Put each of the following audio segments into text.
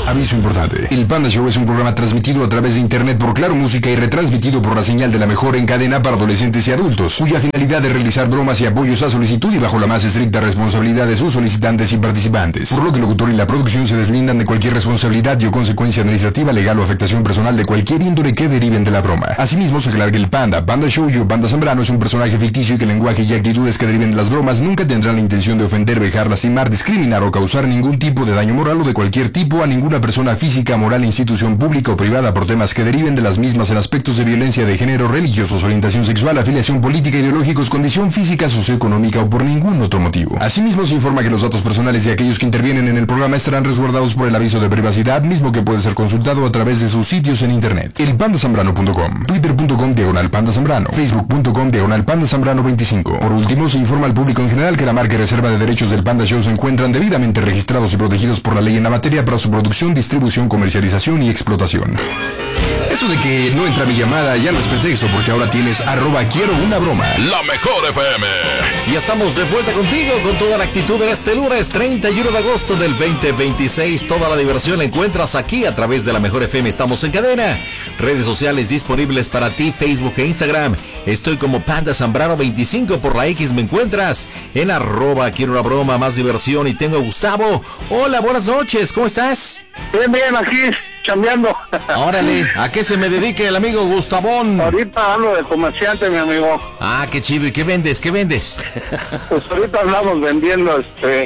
Aviso importante. El Panda Show es un programa transmitido a través de internet por Claro Música y retransmitido por la señal de la mejor en cadena para adolescentes y adultos, cuya finalidad es realizar bromas y apoyos a solicitud y bajo la más estricta responsabilidad de sus solicitantes y participantes. Por lo que el locutor y la producción se deslindan de cualquier responsabilidad y o consecuencia administrativa, legal o afectación personal de cualquier índole que deriven de la broma. Asimismo, se aclara que el Panda Show o Panda Zambrano es un personaje ficticio y que el lenguaje y actitudes que deriven de las bromas nunca tendrán la intención de ofender, vejar, lastimar, discriminar o causar ningún tipo de daño moral o de cualquier tipo a ninguna persona física, moral, institución pública o privada por temas que deriven de las mismas en aspectos de violencia de género, religiosos, orientación sexual, afiliación política, ideológicos, condición física, socioeconómica o por ningún otro motivo. Asimismo, se informa que los datos personales de aquellos que intervienen en el programa estarán resguardados por el aviso de privacidad, mismo que puede ser consultado a través de sus sitios en internet. elpandasambrano.com, twitter.com/pandazambrano, facebook.com/pandazambrano25. Por último, se informa al público en general que la marca y reserva de derechos del Panda Show se encuentran debidamente registrados y protegidos por la ley en la materia para su producción, distribución, comercialización y explotación. Eso de que no entra mi llamada ya no es pretexto, porque ahora tienes @quiero una broma. La mejor FM. Y estamos de vuelta contigo con toda la actitud en este lunes 31 de agosto del 2026. Toda la diversión la encuentras aquí a través de la mejor FM. Estamos en cadena. Redes sociales disponibles para ti, Facebook e Instagram. Estoy como Panda Zambrano 25 por la X. Me encuentras en @quiero una broma, más diversión. Y tengo a Gustavo. Hola, buenas noches. ¿Cómo estás? Bien, aquí, chambeando. Órale, ¿a qué se me dedica el amigo Gustavón? Ahorita hablo de comerciante, mi amigo. Ah, qué chido. ¿Y qué vendes? ¿Qué vendes? Pues ahorita andamos vendiendo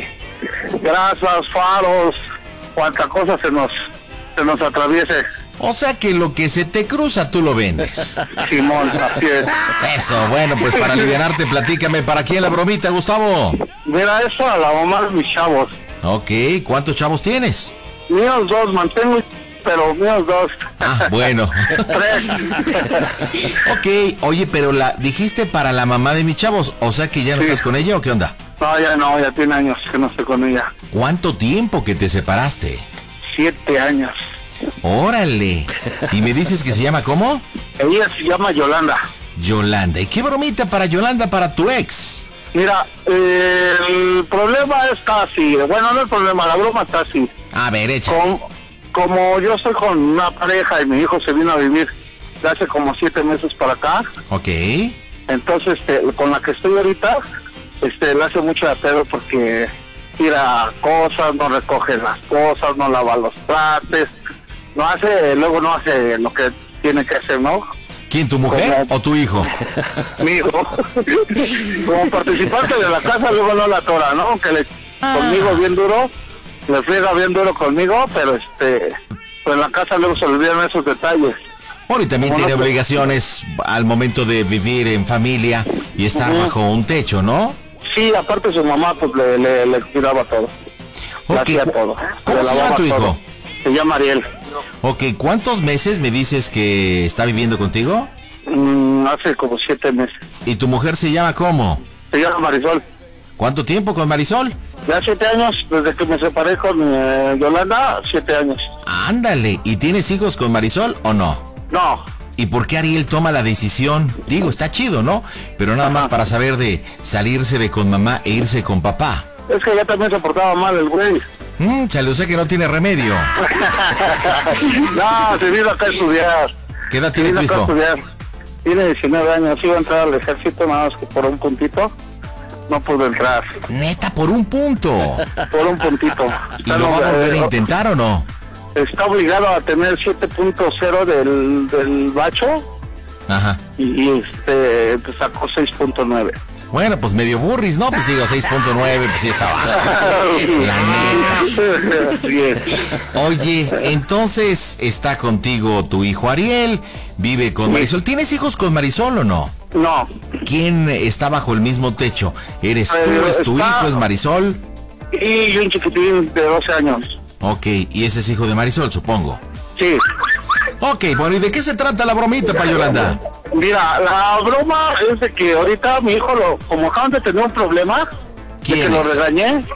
grasas, faros, cuanta cosa se nos atraviese. O sea que lo que se te cruza tú lo vendes. Simón, así es. Eso, bueno, pues para alivianarte, platícame, ¿para quién la bromita, Gustavo? Mira, eso a la mamá de mis chavos. Ok, ¿cuántos chavos tienes? Míos 2, mantengo, pero míos 2. Ah, bueno. 3. Ok, oye, pero dijiste para la mamá de mis chavos, o sea que ya no estás con ella o qué onda? No, ya tiene años que no estoy con ella. ¿Cuánto tiempo que te separaste? 7 años. Órale. ¿Y me dices que se llama cómo? Ella se llama Yolanda. Yolanda. ¿Y qué bromita para Yolanda, para tu ex? Mira, el problema está así. Bueno, no el problema, la broma está así. A ver, échale. Como yo estoy con una pareja y mi hijo se vino a vivir de hace como 7 meses para acá. Ok. Entonces, con la que estoy ahorita, le hace mucho de pedo porque tira cosas, no recoge las cosas, no lava los trastes, luego no hace lo que tiene que hacer, ¿no? ¿Quién, tu mujer o tu hijo? Mi hijo. Como participante de la casa, luego no la tora, ¿no? Aunque conmigo bien duro, le friega bien duro conmigo, pero pues en la casa luego se olvidan esos detalles. Bueno, y también tiene obligaciones al momento de vivir en familia y estar bajo un techo, ¿no? Sí, aparte su mamá pues le cuidaba todo. Okay. Hacía todo. ¿Cómo se llama tu hijo? Todo. Se llama Ariel. Ok, ¿cuántos meses me dices que está viviendo contigo? Hace como 7 meses. ¿Y tu mujer se llama cómo? Se llama Marisol. ¿Cuánto tiempo con Marisol? Ya 7 años, desde que me separé con Yolanda, 7 años. Ándale, ¿y tienes hijos con Marisol o no? No. ¿Y por qué Ariel toma la decisión? Digo, está chido, ¿no? Pero nada más para saber de salirse de con mamá e irse con papá. Es que ya también se portaba mal el güey. Chale, o sea que no tiene remedio. No, se vino acá a estudiar. ¿Qué edad tiene tu hijo? Tiene 19 años, iba a entrar al ejército, nada más que por un puntito no pudo entrar. Neta, por un punto. Por un puntito. ¿Y lo va a volver a intentar o no? Está obligado a tener 7.0 del bacho. Ajá. Y pues sacó 6.9. Bueno, pues medio burris, ¿no? Pues digo, 6.9, pues sí está bajo. La neta. Oye, entonces está contigo tu hijo Ariel, vive con Marisol. ¿Tienes hijos con Marisol o no? No. ¿Quién está bajo el mismo techo? ¿Eres tú, es tu hijo, es Marisol? Y un chiquitín de 12 años. Ok, y ese es hijo de Marisol, supongo. Sí. Ok, bueno, ¿y de qué se trata la bromita, pa' Yolanda? Mira, la broma es de que ahorita mi hijo, como acaban de tener un problema, de que lo regañé,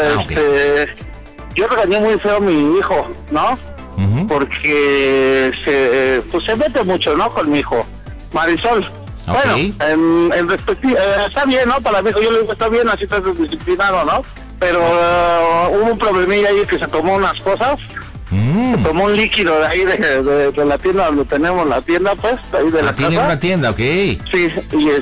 yo regañé muy feo a mi hijo, ¿no? Porque se mete mucho, ¿no? Con mi hijo, Marisol. Okay. Bueno, está bien, ¿no? Para mí, yo le digo, está bien, así estás disciplinado, ¿no? Pero hubo un problemilla ahí que se tomó unas cosas Tomó un líquido de ahí de la tienda donde tenemos la tienda, pues, de ahí de la tiene casa. una tienda, ok. Sí,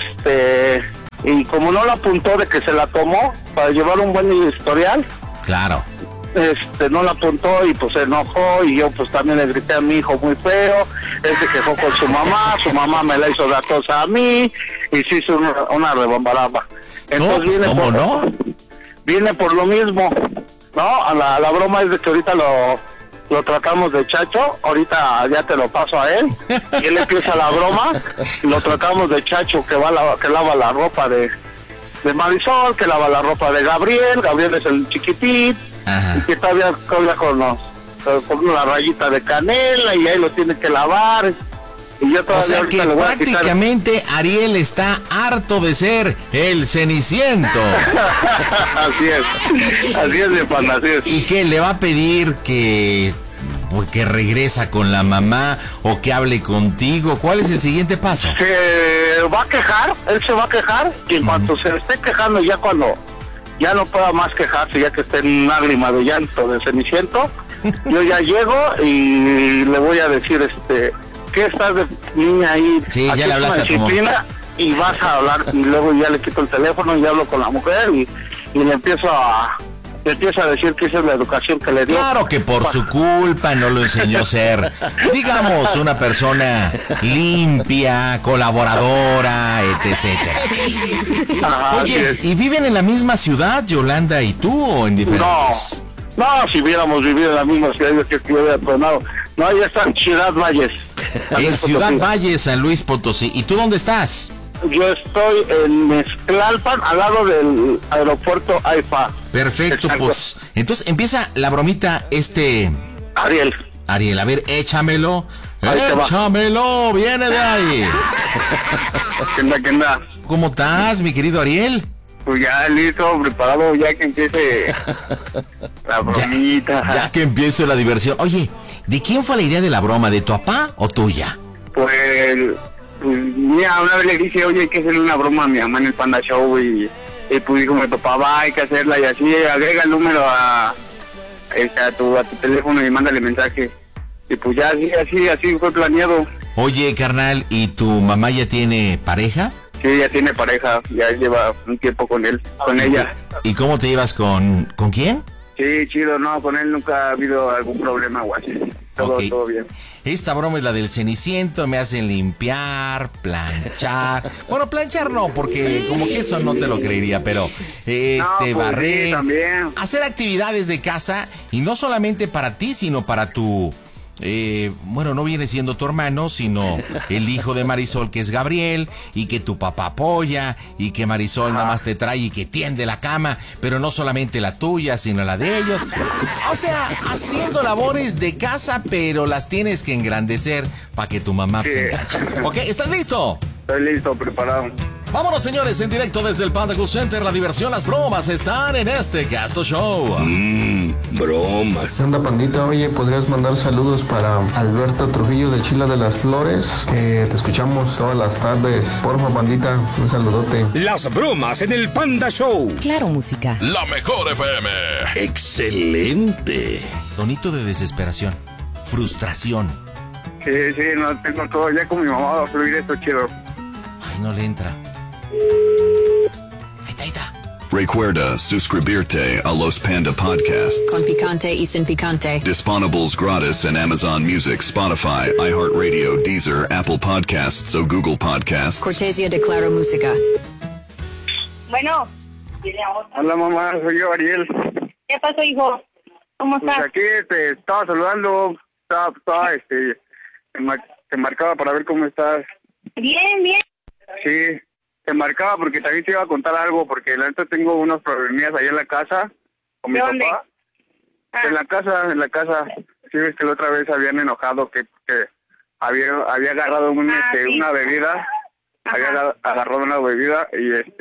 y como no la apuntó de que se la tomó para llevar un buen historial, Claro. no la apuntó y pues se enojó y yo pues también le grité a mi hijo muy feo. Él se quejó con su mamá me la hizo gatosa a mí y se hizo una rebambaramba. Entonces ¿cómo no? Viene por lo mismo, ¿no? La broma es de que ahorita lo tratamos de chacho, ahorita ya te lo paso a él, y él empieza la broma, y lo tratamos de chacho que lava la ropa de Marisol, que lava la ropa de Gabriel es el chiquitín, y que todavía con una rayita de canela, y ahí lo tiene que lavar. Y yo todavía, o sea que prácticamente Ariel está harto de ser el Ceniciento. así es de fantasía. ¿Y qué le va a pedir que regresa con la mamá o que hable contigo? ¿Cuál es el siguiente paso? Se va a quejar, él se va a quejar, y en cuanto se esté quejando, ya cuando ya no pueda más quejarse, ya que esté en lágrima de llanto de Ceniciento, yo ya llego y le voy a decir, ¿qué estás de niña ahí? Sí, ya le hablaste a tu mamá. Y vas a hablar, y luego ya le quito el teléfono y hablo con la mujer y le empiezo a decir que esa es la educación que le dio. Claro que por su culpa no lo enseñó a ser, digamos, una persona limpia, colaboradora, etcétera. Oye, ¿y viven en la misma ciudad, Yolanda y tú, o en diferentes? No, si hubiéramos vivido en la misma ciudad, yo creo que yo hubiera tronado. No, ya está en Ciudad Valles. En Ciudad Valles, San Luis Potosí. ¿Y tú dónde estás? Yo estoy en Mezclalpan, al lado del aeropuerto AIFA. Perfecto, exacto. Pues entonces empieza la bromita Ariel, a ver, échamelo. Échamelo, viene de ahí. ¿Qué onda? ¿Cómo estás, mi querido Ariel? Pues ya listo, preparado, ya que empiece la bromita. Ya que empiece la diversión. Oye, ¿de quién fue la idea de la broma? ¿De tu papá o tuya? Pues mira, una vez le dije, oye, hay que hacerle una broma a mi mamá en el Panda Show y pues dijo mi papá, va, hay que hacerla y así, agrega el número a tu teléfono y mándale mensaje. Y pues ya así fue planeado. Oye, carnal, ¿y tu mamá ya tiene pareja? Sí, ya tiene pareja, ya lleva un tiempo con ella. ¿Y cómo te llevas con quién? Sí, chido, no, con él nunca ha habido algún problema o así. Todo bien. Esta broma es la del Ceniciento, me hacen limpiar, planchar. Bueno, planchar no, porque como que eso no te lo creería, pero pues barrer, sí, también. Hacer actividades de casa, y no solamente para ti, sino para tu... no viene siendo tu hermano, sino el hijo de Marisol, que es Gabriel, y que tu papá apoya, y que Marisol nada más te trae y que tiende la cama, pero no solamente la tuya, sino la de ellos. O sea, haciendo labores de casa, pero las tienes que engrandecer para que tu mamá se enganche. ¿Ok? ¿Estás listo? Estoy listo, preparado. Vámonos, señores, en directo desde el Panda Cool Center. La diversión, las bromas están en este Gasto Show. Bromas. ¿Qué onda, pandita? Oye, ¿podrías mandar saludos para Alberto Trujillo de Chila de las Flores? Que te escuchamos todas las tardes. Porfa, pandita, un saludote. Las bromas en el Panda Show. Claro, música. La mejor FM. Excelente. Tonito de desesperación, frustración. Sí, no tengo todo. Ya con mi mamá va a fluir esto chido. Ay, no le entra. Ahí está. Recuerda suscribirte a los Panda Podcasts. Con picante y sin picante. Disponibles gratis en Amazon Music, Spotify, iHeartRadio, Deezer, Apple Podcasts o Google Podcasts. Cortesía de Claro Música. Bueno. Hola, mamá, soy yo, Ariel. ¿Qué pasó, hijo? ¿Cómo Pues estás? aquí te estaba saludando, te marcaba para ver cómo estás. Bien. Sí, te marcaba porque también te iba a contar algo, porque la neta tengo unos problemillas allá en la casa con mi ¿Dónde? papá. En la casa. Sí, ves que la otra vez habían enojado que había agarrado sí. una bebida. Ajá. Había agarrado una bebida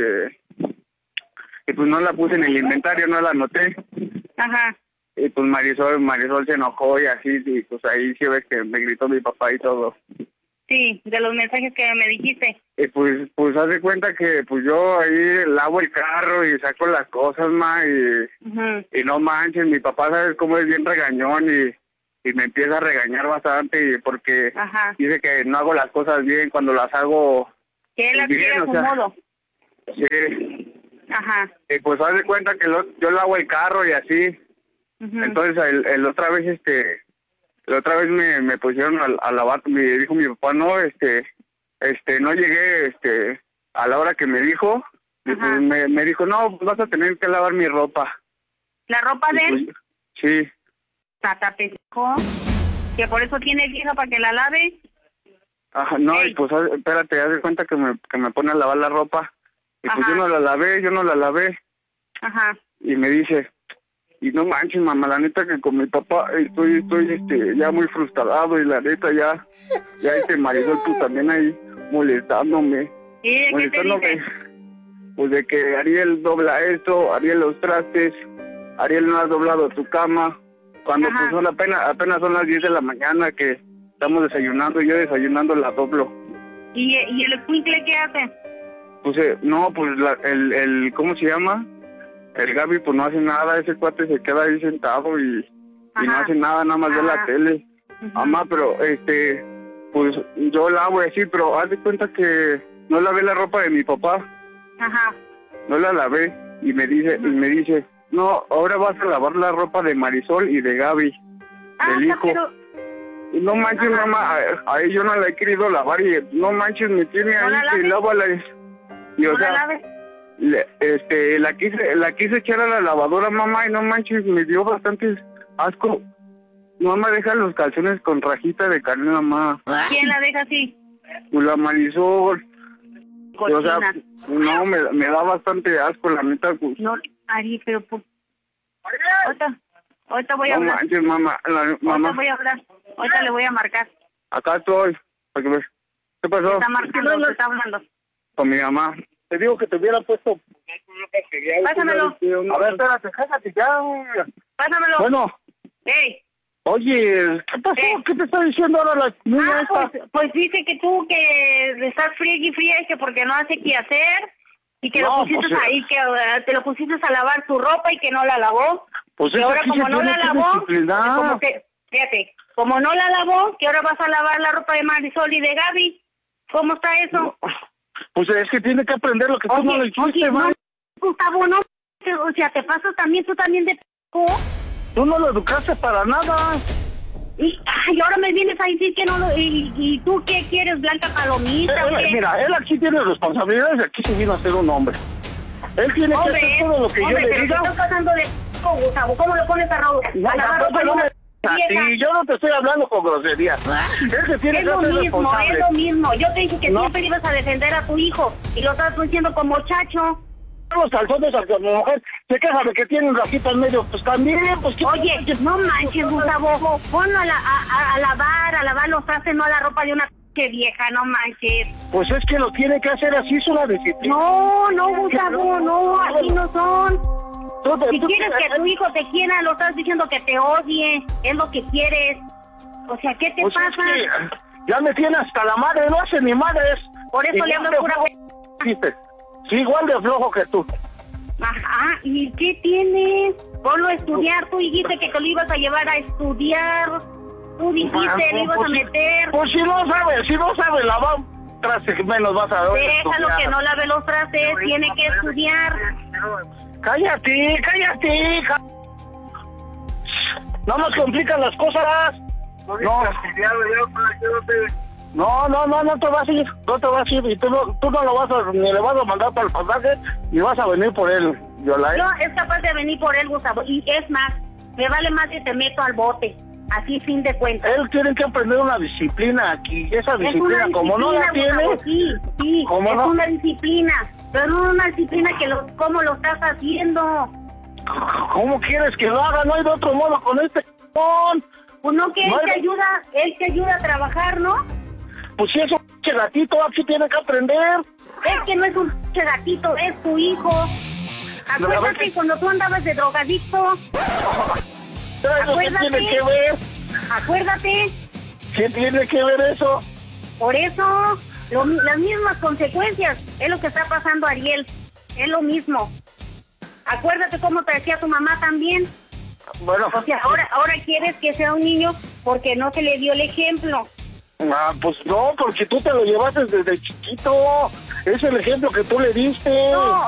y pues no la puse en el inventario, no la anoté. Ajá. Y pues Marisol se enojó y así, y pues ahí sí ves que me gritó mi papá y todo. Sí, de los mensajes que me dijiste. Y pues haz de cuenta que pues yo ahí lavo el carro y saco las cosas, ma, y no manches, mi papá sabes cómo es bien regañón y y me empieza a regañar bastante porque Ajá. dice que no hago las cosas bien cuando las hago Que él las bien, quiere a o su sea, modo. Sí. Ajá. Pues haz de cuenta que yo lavo el carro y así. Ujú. Entonces la otra vez me pusieron a lavar, me dijo mi papá, no, no llegué a la hora que me dijo, y pues me dijo, no, vas a tener que lavar mi ropa. ¿La ropa de él? Pues, sí. Tata pendejo, que por eso tiene vieja para que la lave. Ajá, no, y pues espérate, haz de cuenta que me pone a lavar la ropa. Y pues yo no la lavé. Ajá. Y me dice, y no manches, mamá, la neta que con mi papá estoy ya muy frustrado y la neta ya marido tú también ahí molestándome. ¿Y de qué te dice? Pues de que Ariel dobla esto, Ariel los trastes, Ariel no ha doblado tu cama. Cuando pues son apenas son las 10 de la mañana que estamos desayunando, y yo desayunando la doblo. ¿Y el escuincle qué hace? Pues no, pues el ¿cómo se llama? El Gaby pues no hace nada, ese cuate se queda ahí sentado y no hace nada más ve la tele. Mamá, pero pues yo lavo así, pero haz de cuenta que no lavé la ropa de mi papá. Ajá. No la lavé y me dice, no, ahora vas a lavar la ropa de Marisol y de Gaby, del hijo. Pero... Y no manches, mamá, a yo no la he querido lavar y no manches, me tiene ahí que lávala. Y o sea, la quise echar a la lavadora, mamá, y no manches, me dio bastante asco. Mamá, deja los calzones con rajita de carne, mamá. ¿Quién la deja así? La Marisol. Cochina. O sea, no, me da bastante asco, la neta. Pues. No, Ari, pero... Ahorita voy a hablar. No manches, mamá. Ahorita voy a hablar. Ahorita le voy a marcar. Acá estoy. ¿Qué pasó? Te está marcando, te está hablando. Con mi mamá. Te digo que te hubiera puesto... Pásamelo. A ver, espérate, cállate ya. Pásamelo. Bueno. Hey. Oye, ¿qué pasó? ¿Qué te está diciendo ahora la niña esta? Pues dice que tú que estás friegue y que porque no hace qué hacer y que lo pusiste ahí, que te lo pusiste a lavar tu ropa y que no la lavó. Pues y ahora como no la lavó, como que, fíjate, como no la lavó, que ahora vas a lavar la ropa de Marisol y de Gaby. ¿Cómo está eso? No, pues es que tiene que aprender lo que tú no le hiciste, no, Gustavo, no, o sea, te pasas también, tú también de p***. Tú no lo educaste para nada. Y ahora me vienes a decir que no lo... ¿Y tú qué quieres, Blanca Palomita? Mira, él aquí tiene responsabilidades y aquí se vino a ser un hombre. Él tiene que hacer todo lo que yo le diga. Estás pasando de Gustavo, ¿cómo lo pones a Raúl? Sí, yo no te estoy hablando con grosería. Él se tiene que hacer responsable. Es lo mismo. Yo te dije que siempre ibas a defender a tu hijo y lo estás diciendo como chacho. Los calzones a tu mujer se queja de que tiene un rajito al medio, pues también, pues... Oye, no manches, Gustavo, ponlo a lavar los trastes, no a la ropa de una vieja, no manches. Pues es que lo tiene que hacer así, es una disciplina. No, Gustavo, no, así no son. Si quieres que tu hijo te quiera, lo estás diciendo que te odie, es lo que quieres. O sea, ¿qué te pasa? Es que ya me tiene hasta la madre, no hace ni madres. Por eso le hablo pura... Sí, igual de flojo que tú. Ajá, ¿y qué tienes? Ponlo a estudiar, tú dijiste que te lo ibas a llevar a estudiar. Tú dijiste, le ibas a meter. Pues si no sabe lavar trastes, menos vas a ver. Déjalo que no lave los trastes, tiene que estudiar. Cállate. No nos complican las cosas. No te vas a ir, y tú no lo vas a, ni le vas a mandar para el pasaje, ni vas a venir por él, Yola. No, es capaz de venir por él, Gustavo, y es más, me vale más que te meto al bote, así fin de cuentas. Él tiene que aprender una disciplina aquí, esa disciplina, como no la tiene... Gustavo, sí, es una disciplina, pero no una disciplina que ¿cómo lo estás haciendo? ¿Cómo quieres que lo haga? No hay de otro modo con este c******. Pues no, que él te ayuda a trabajar, ¿no? Pues si es un gatito, aquí tiene que aprender. Es que no es un gatito, es tu hijo. Acuérdate cuando tú andabas de drogadicto. ¿Qué tiene que ver? Acuérdate. ¿Qué tiene que ver eso? Por eso, las mismas consecuencias. Es lo que está pasando a Ariel. Es lo mismo. Acuérdate cómo te decía tu mamá también. Bueno. O sea, ahora quieres que sea un niño porque no se le dio el ejemplo. Ah, pues no, porque tú te lo llevaste desde chiquito. Es el ejemplo que tú le diste. No,